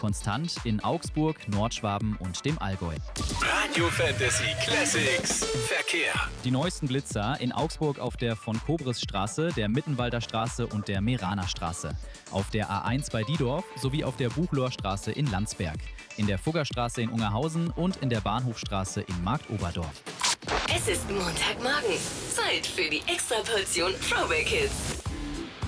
konstant in Augsburg, Nordschwaben und dem Allgäu. Radio Fantasy Classics Verkehr. Die neuesten Blitzer in Augsburg auf der Von-Kobris-Straße, der Mittenwalder Straße und der Meraner Straße. Auf der A1 bei Diedorf sowie auf der Buchloher Straße in Landsberg. In der Fuggerstraße in Ungerhausen und in der Bahnhofstraße in Marktoberdorf. Es ist Montagmorgen. Zeit für die Extraportion Throwback Hits.